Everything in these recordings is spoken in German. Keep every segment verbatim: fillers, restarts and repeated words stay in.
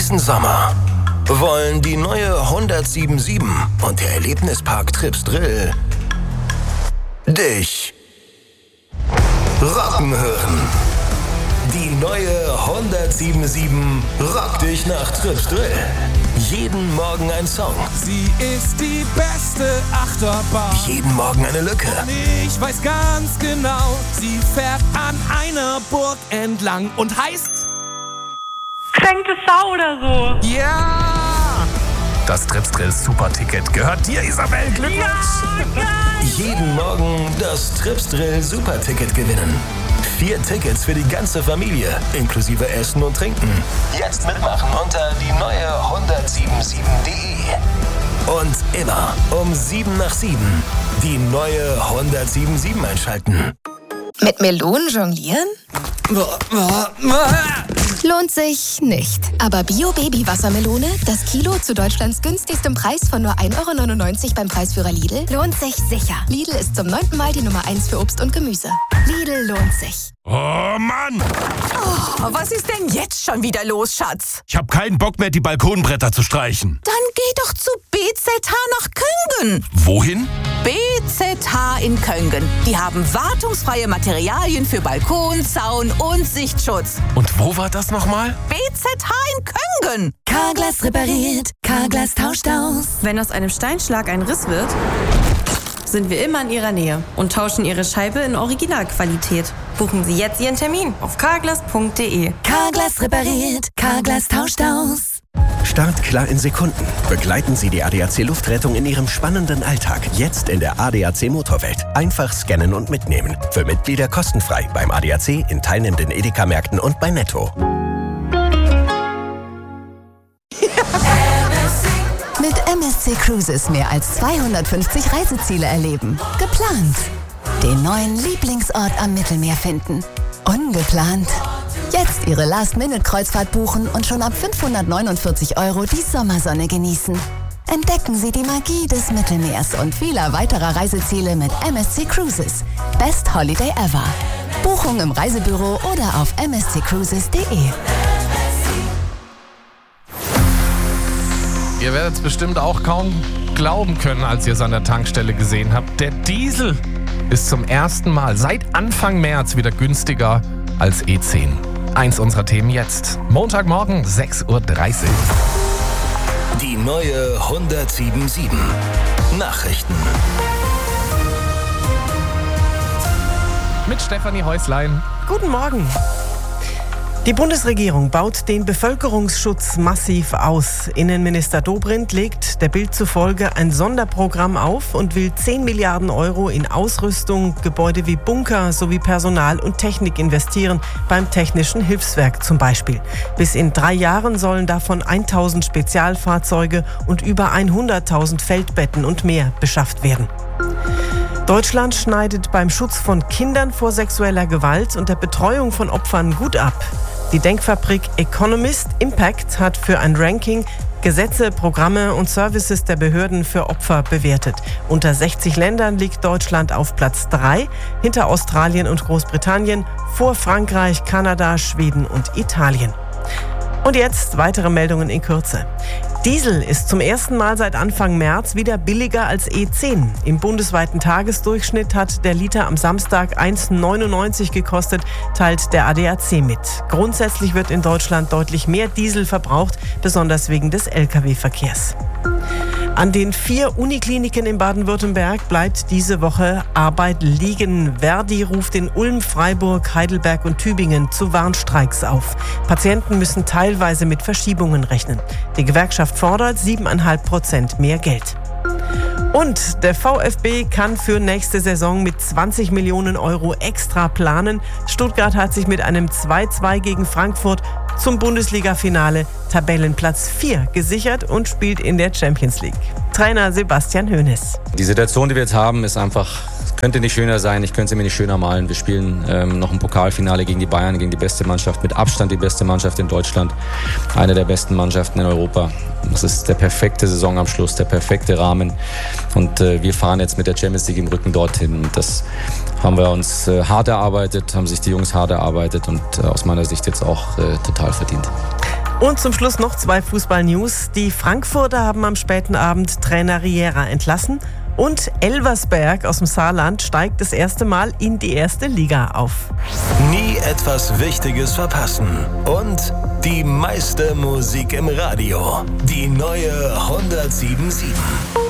Diesen Sommer wollen die neue hundertsiebenundsiebzig und der Erlebnispark Trips Drill dich rocken hören. Die neue hundertsiebenundsiebzig rockt dich nach Trips Drill. Jeden Morgen ein Song. Sie ist die beste Achterbahn. Jeden Morgen eine Lücke. Und ich weiß ganz genau, sie fährt an einer Burg entlang und heißt... Verschenkte Sau oder so. Ja! Das Trips Drill Superticket gehört dir, Isabel. Glückwunsch! Ja, geil. Jeden Morgen das Trips Drill Superticket gewinnen. Vier Tickets für die ganze Familie, inklusive Essen und Trinken. Jetzt mitmachen unter die neue hundertsiebenundsiebzig punkt de. Und immer um sieben nach sieben die neue hundertsiebenundsiebzig einschalten. Mit Melonen jonglieren? Lohnt sich nicht. Aber Bio-Baby-Wassermelone, das Kilo zu Deutschlands günstigstem Preis von nur ein Euro neunundneunzig beim Preisführer Lidl, lohnt sich sicher. Lidl ist zum neunten Mal die Nummer eins für Obst und Gemüse. Lidl lohnt sich. Oh Mann! Oh, was ist denn jetzt schon wieder los, Schatz? Ich hab keinen Bock mehr, die Balkonbretter zu streichen. Dann geh doch zu B Z H nach Köngen. Wohin? B Z H in Köngen. Die haben wartungsfreie Materialien für Balkon, Zaun und Sichtschutz. Und wo war das nochmal? B Z H in Köngen. Carglass repariert, Carglass tauscht aus. Wenn aus einem Steinschlag ein Riss wird, sind wir immer in Ihrer Nähe und tauschen Ihre Scheibe in Originalqualität. Buchen Sie jetzt Ihren Termin auf carglass punkt de. Carglass repariert, Carglass tauscht aus. Startklar in Sekunden. Begleiten Sie die A D A C Luftrettung in Ihrem spannenden Alltag. Jetzt in der A D A C Motorwelt. Einfach scannen und mitnehmen. Für Mitglieder kostenfrei beim A D A C, in teilnehmenden Edeka-Märkten und bei Netto. Mit M S C Cruises mehr als zweihundertfünfzig Reiseziele erleben. Geplant. Den neuen Lieblingsort am Mittelmeer finden. Ungeplant. Jetzt Ihre Last-Minute-Kreuzfahrt buchen und schon ab fünfhundertneunundvierzig Euro die Sommersonne genießen. Entdecken Sie die Magie des Mittelmeers und vieler weiterer Reiseziele mit M S C Cruises. Best Holiday ever. Buchung im Reisebüro oder auf m s c cruises punkt de. Ihr werdet es bestimmt auch kaum glauben können, als ihr es an der Tankstelle gesehen habt. Der Diesel ist zum ersten Mal seit Anfang März wieder günstiger als E zehn. Eins unserer Themen jetzt. Montagmorgen, sechs Uhr dreißig. Die neue hundertsiebenundsiebzig. Nachrichten. Mit Stefanie Häuslein. Guten Morgen. Die Bundesregierung baut den Bevölkerungsschutz massiv aus. Innenminister Dobrindt legt der Bild zufolge ein Sonderprogramm auf und will zehn Milliarden Euro in Ausrüstung, Gebäude wie Bunker sowie Personal und Technik investieren, beim Technischen Hilfswerk zum Beispiel. Bis in drei Jahren sollen davon tausend Spezialfahrzeuge und über hunderttausend Feldbetten und mehr beschafft werden. Deutschland schneidet beim Schutz von Kindern vor sexueller Gewalt und der Betreuung von Opfern gut ab. Die Denkfabrik Economist Impact hat für ein Ranking Gesetze, Programme und Services der Behörden für Opfer bewertet. Unter sechzig Ländern liegt Deutschland auf Platz drei, hinter Australien und Großbritannien, vor Frankreich, Kanada, Schweden und Italien. Und jetzt weitere Meldungen in Kürze. Diesel ist zum ersten Mal seit Anfang März wieder billiger als E zehn. Im bundesweiten Tagesdurchschnitt hat der Liter am Samstag eins Komma neunundneunzig gekostet, teilt der A D A C mit. Grundsätzlich wird in Deutschland deutlich mehr Diesel verbraucht, besonders wegen des L K W-Verkehrs. An den vier Unikliniken in Baden-Württemberg bleibt diese Woche Arbeit liegen. Verdi ruft in Ulm, Freiburg, Heidelberg und Tübingen zu Warnstreiks auf. Patienten müssen teilweise mit Verschiebungen rechnen. Die Gewerkschaft fordert sieben Komma fünf Prozent mehr Geld. Und der VfB kann für nächste Saison mit zwanzig Millionen Euro extra planen. Stuttgart hat sich mit einem zwei zu zwei gegen Frankfurt zum Bundesliga-Finale Tabellenplatz vier gesichert und spielt in der Champions League. Trainer Sebastian Hoeneß. Die Situation, die wir jetzt haben, ist einfach, könnte nicht schöner sein. Ich könnte sie mir nicht schöner malen. Wir spielen ähm, noch ein Pokalfinale gegen die Bayern, gegen die beste Mannschaft, mit Abstand die beste Mannschaft in Deutschland, eine der besten Mannschaften in Europa. Das ist der perfekte Saisonabschluss, der perfekte Rahmen. Und äh, wir fahren jetzt mit der Champions League im Rücken dorthin. Und das haben wir uns äh, hart erarbeitet, haben sich die Jungs hart erarbeitet und äh, aus meiner Sicht jetzt auch äh, total verdient. Und zum Schluss noch zwei Fußball-News. Die Frankfurter haben am späten Abend Trainer Riera entlassen. Und Elversberg aus dem Saarland steigt das erste Mal in die erste Liga auf. Nie etwas Wichtiges verpassen. Und die meiste Musik im Radio. Die neue hundertsieben Komma sieben.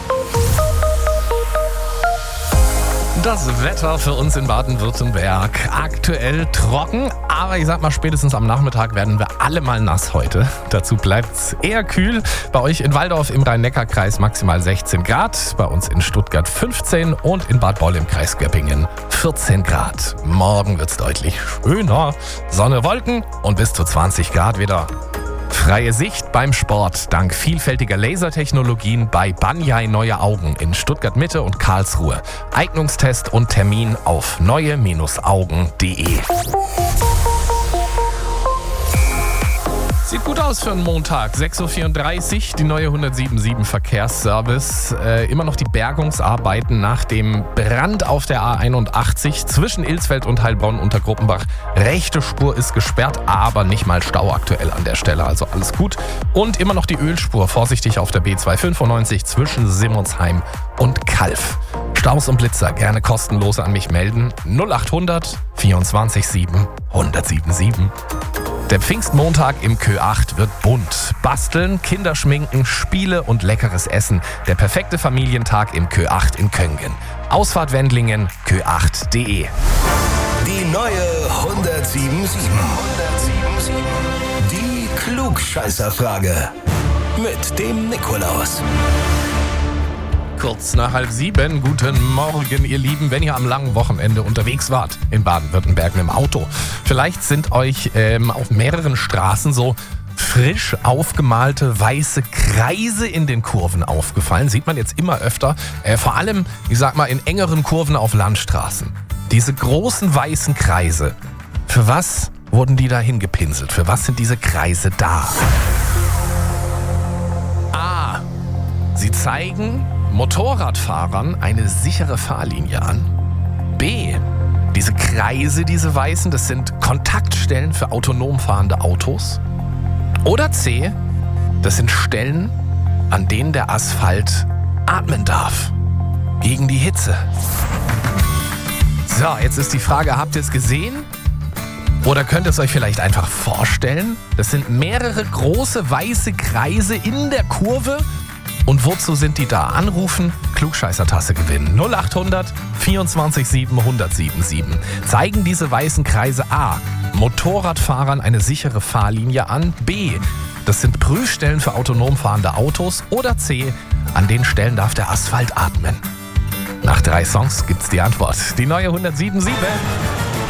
Das Wetter für uns in Baden-Württemberg. Aktuell trocken, aber ich sag mal, spätestens am Nachmittag werden wir alle mal nass heute. Dazu bleibt's eher kühl. Bei euch in Walldorf im Rhein-Neckar-Kreis maximal sechzehn Grad, bei uns in Stuttgart fünfzehn und in Bad Boll im Kreis Göppingen vierzehn Grad. Morgen wird's deutlich schöner. Sonne, Wolken und bis zu zwanzig Grad wieder. Freie Sicht beim Sport dank vielfältiger Lasertechnologien bei Banyai Neue Augen in Stuttgart Mitte und Karlsruhe. Eignungstest und Termin auf neue Augen punkt de. Sieht gut aus für einen Montag. sechs Uhr vierunddreißig, die neue hundertsieben Komma sieben Verkehrsservice. Äh, immer noch die Bergungsarbeiten nach dem Brand auf der A einundachtzig zwischen Ilsfeld und Heilbronn unter Gruppenbach. Rechte Spur ist gesperrt, aber nicht mal Stau aktuell an der Stelle. Also alles gut. Und immer noch die Ölspur. Vorsichtig auf der B zweihundertfünfundneunzig zwischen Simmonsheim und Kalf. Staus und Blitzer gerne kostenlos an mich melden. null achthundert vierundzwanzig sieben hundertsieben sieben. Der Pfingstmontag im Kö acht wird bunt. Basteln, Kinderschminken, Spiele und leckeres Essen. Der perfekte Familientag im Kö acht in Köngen. Ausfahrt Wendlingen, kö acht punkt de. Die neue hundertsieben Komma sieben. Die Klugscheißerfrage. Mit dem Nikolaus. Kurz nach halb sieben. Guten Morgen, ihr Lieben. Wenn ihr am langen Wochenende unterwegs wart in Baden-Württemberg mit dem Auto, vielleicht sind euch ähm, auf mehreren Straßen so frisch aufgemalte weiße Kreise in den Kurven aufgefallen. Sieht man jetzt immer öfter. Äh, vor allem, ich sag mal, in engeren Kurven auf Landstraßen. Diese großen weißen Kreise. Für was wurden die da hingepinselt? Für was sind diese Kreise da? A. Sie zeigen Motorradfahrern eine sichere Fahrlinie an. B. Diese Kreise, diese weißen, das sind Kontaktstellen für autonom fahrende Autos. Oder C. Das sind Stellen, an denen der Asphalt atmen darf. Gegen die Hitze. So, jetzt ist die Frage, habt ihr es gesehen? Oder könnt ihr es euch vielleicht einfach vorstellen? Das sind mehrere große weiße Kreise in der Kurve. Und wozu sind die da? Anrufen, Klugscheißer-Tasse gewinnen. null achthundert vierundzwanzig sieben hundertsieben sieben. Zeigen diese weißen Kreise A. Motorradfahrern eine sichere Fahrlinie an. B. Das sind Prüfstellen für autonom fahrende Autos. Oder C. An den Stellen darf der Asphalt atmen. Nach drei Songs gibt's die Antwort. Die neue hundertsieben Komma sieben.